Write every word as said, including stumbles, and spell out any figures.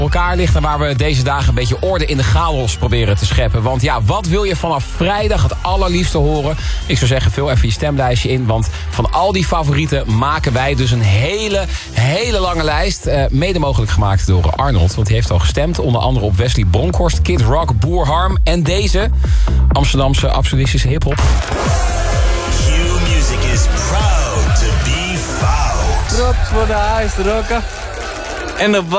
elkaar ligt en waar we deze dagen een beetje orde in de chaos proberen te scheppen. Want ja, wat wil je vanaf vrijdag het allerliefste horen? Ik zou zeggen, vul even je stemlijstje in, want van al die favorieten maken wij dus een hele, hele lange lijst. Uh, mede mogelijk gemaakt door Arnold, want die heeft al gestemd. Onder andere op Wesley Bronkhorst, Kid Rock, Boer Harm en deze Amsterdamse absolutistische hiphop. Q-Music is proud to be found. Trots voor de huis te rocken. En de